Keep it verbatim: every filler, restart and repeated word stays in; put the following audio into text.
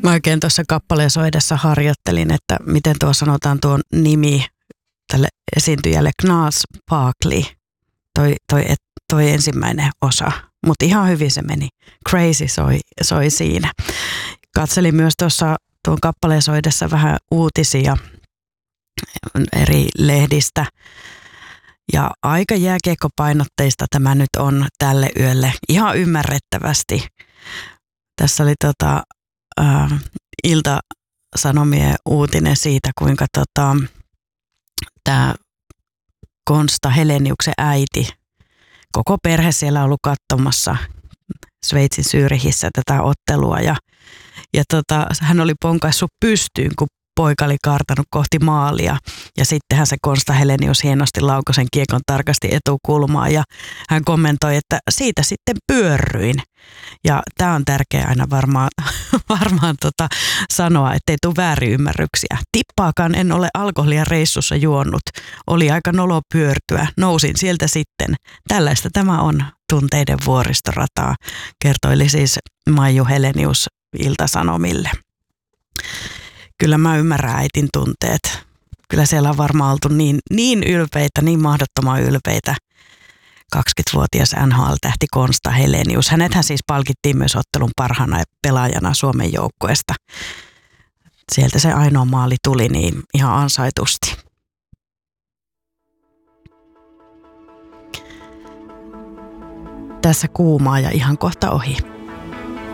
Mä oikein tuossa kappaleen soidessa harjoittelin, että miten tuo sanotaan tuon nimi tälle esiintyjälle, Gnarls Barkley, toi, toi, toi ensimmäinen osa. Mutta ihan hyvin se meni. Crazy soi, soi siinä. Katselin myös tuossa tuon kappaleen soidessa vähän uutisia eri lehdistä. Ja aika jääkiekkopainotteista tämä nyt on tälle yölle. Ihan ymmärrettävästi. Tässä oli tota, äh, Ilta-Sanomien uutinen siitä, kuinka tota, tämä Konsta Heleniuksen äiti, koko perhe siellä on ollut katsomassa Sveitsin Zürichissä tätä ottelua. Ja, ja tota, hän oli ponkaissut pystyyn, kun poika oli kaartanut kohti maalia ja sittenhän se Konsta Helenius hienosti laukoi sen kiekon tarkasti etukulmaan ja hän kommentoi, että siitä sitten pyörryin. Ja tämä on tärkeää aina varmaan, varmaan tota sanoa, ettei tule väärinymmärryksiä. Tippaakaan en ole alkoholia reissussa juonut. Oli aika nolo pyörtyä. Nousin sieltä sitten. Tällaista tämä on tunteiden vuoristorataa, kertoili siis Maiju Helenius Ilta-Sanomille. Kyllä mä ymmärrän äitin tunteet. Kyllä siellä on varmaan oltu niin, niin ylpeitä, niin mahdottoman ylpeitä. kaksikymmentävuotias N H L-tähti Konsta Helenius. Hänethän siis palkittiin myös ottelun parhaana pelaajana Suomen joukkueesta. Sieltä se ainoa maali tuli niin ihan ansaitusti. Tässä kuumaa ja ihan kohta ohi.